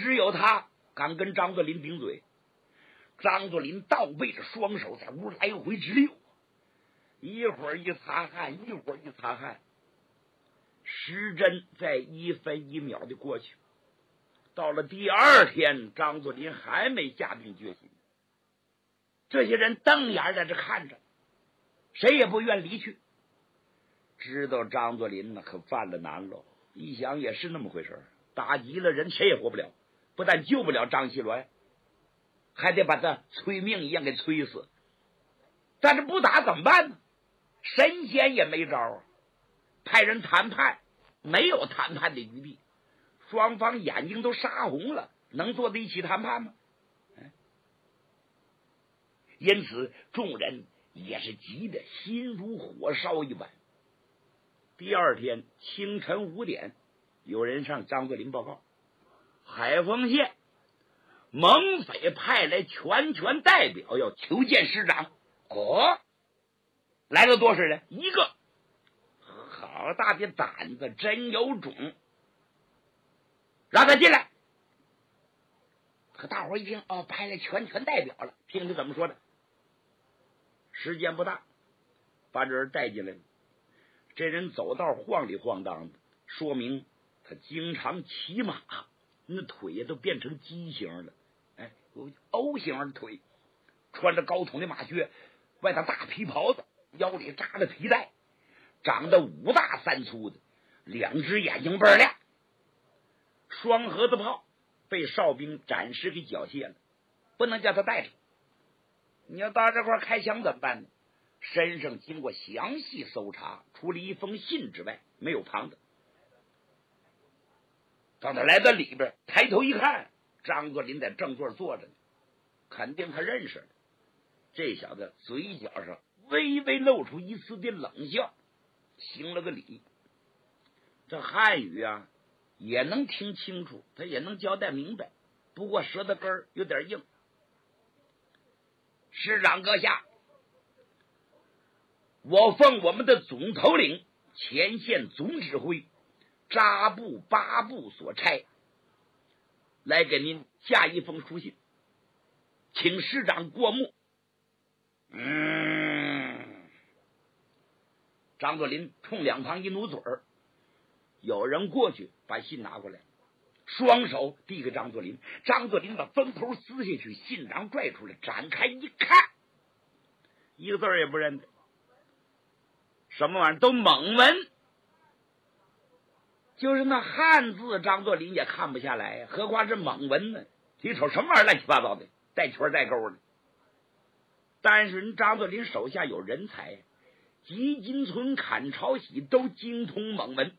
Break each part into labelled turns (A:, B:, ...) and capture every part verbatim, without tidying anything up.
A: 只有他敢跟张作霖顶嘴。张作霖倒背着双手在屋来回直溜，一会儿一擦汗，一会儿一擦汗，时针在一分一秒的过去。到了第二天，张作霖还没下定决心。这些人瞪眼在这看着，谁也不愿离去。知道张作霖呢可犯了难了，一想也是那么回事，打急了人谁也活不了，不但救不了张锡銮，还得把他催命一样给催死。但是不打怎么办呢？神仙也没招啊，派人谈判，没有谈判的余地，双方眼睛都杀红了，能坐在一起谈判吗？因此众人也是急得心如火烧一般。第二天清晨五点，有人向张作霖报告，海丰县蒙匪派来全权代表要求见师长。哦，来了多少人？一个。好大的胆子，真有种，让他进来。可大伙一听，哦，派来全权代表了，听他怎么说的。时间不大，把这人带进来了。这人走道晃里晃荡的，说明他经常骑马，那腿也都变成畸形了，哎，有 O 型的腿，穿着高筒的马靴，外套大皮袍子，腰里扎着皮带，长得五大三粗的，两只眼睛倍儿亮。双盒子炮被哨兵暂时给缴械了，不能叫他带着。你要到这块开枪怎么办呢？身上经过详细搜查，除了一封信之外没有旁的。当他来到里边，抬头一看，张作霖在正座坐着呢，肯定他认识了。这小子嘴角上微微露出一丝的冷笑，行了个礼。这汉语啊也能听清楚，他也能交代明白，不过舌头根儿有点硬。师长阁下，我奉我们的总头领、前线总指挥扎布八部所差，来给您下一封书信，请师长过目。嗯，张作霖冲两旁一努嘴儿，有人过去把信拿过来，双手递给张作霖。张作霖把封头撕下去，信章拽出来，展开一看，一个字儿也不认得，什么玩意儿都蒙文，就是那汉字张作霖也看不下来，何况是蒙文呢？你瞅什么玩意儿乱七八糟的，带圈带勾的。但是人张作霖手下有人才，吉金存、坎朝喜都精通蒙文，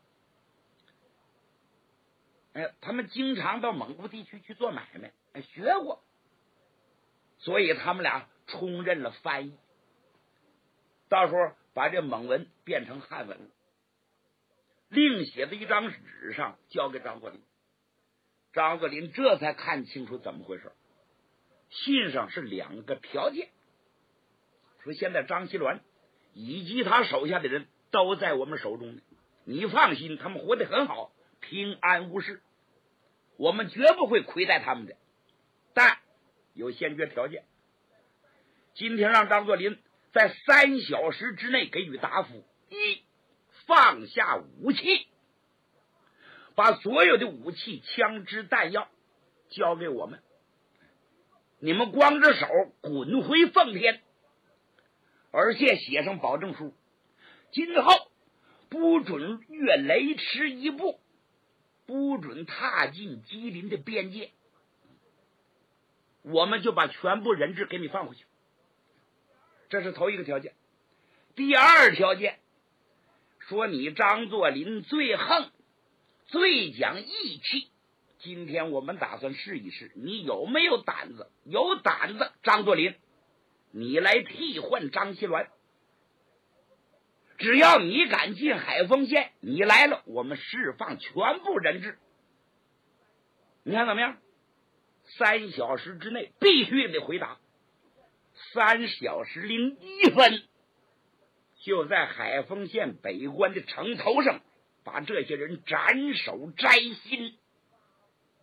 A: 哎，他们经常到蒙古地区去做买卖，哎，学过，所以他们俩充任了翻译，到时候把这蒙文变成汉文了，另写在一张纸上交给张作霖。张作霖这才看清楚怎么回事。信上是两个条件，说现在张锡銮以及他手下的人都在我们手中呢，你放心，他们活得很好，平安无事，我们绝不会亏待他们的。但有先决条件，今天让张作霖在三小时之内给予答复：一，放下武器，把所有的武器、枪支、弹药交给我们，你们光着手滚回奉天，而且写上保证书，今后不准越雷池一步，不准踏进吉林的边界，我们就把全部人质给你放回去。这是头一个条件。第二条件说你张作霖最横，最讲义气，今天我们打算试一试你有没有胆子。有胆子，张作霖你来替换张锡銮，只要你敢进海丰县，你来了我们释放全部人质。你看怎么样？三小时之内必须得回答。三小时零一分，就在海丰县北关的城头上把这些人斩首摘心。